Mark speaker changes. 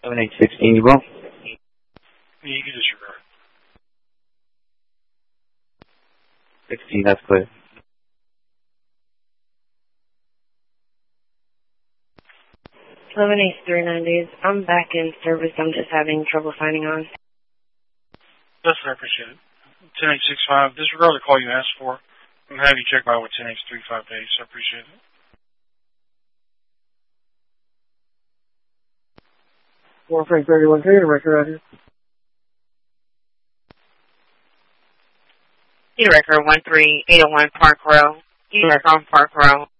Speaker 1: 7816, you will?
Speaker 2: Yeah, you can disregard.
Speaker 1: 16, that's clear.
Speaker 3: 11839 I'm back in service. I'm just having trouble signing on.
Speaker 2: That's what I appreciate it. 10865, disregard the call you asked for. I'm going to have you check out with 10835 days, so I appreciate it.
Speaker 4: Frank 31, can you get a record out here?
Speaker 5: Need a record 13801 Park Row. You are on Park Row.